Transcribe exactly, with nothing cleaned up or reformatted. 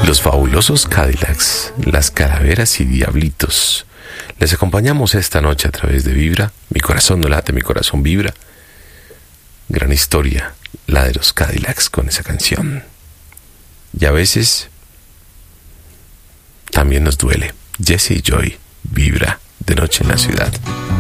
Los fabulosos Cadillacs, las calaveras y diablitos. Les acompañamos esta noche a través de Vibra. Mi corazón no late, mi corazón vibra. Gran historia, la de los Cadillacs con esa canción. Y a veces también nos duele. Jesse y Joy, Vibra, de noche en la ciudad.